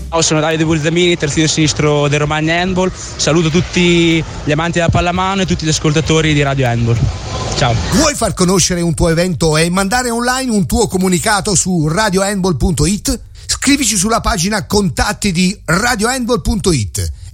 Ciao, sono Davide Bulzamini, terzino sinistro del Romagna Handball. Saluto tutti gli amanti della pallamano e tutti gli ascoltatori di Radio Handball. Ciao. Vuoi far conoscere un tuo evento e mandare online un tuo comunicato su radiohandball.it? Scrivici sulla pagina contatti di radiohandball.it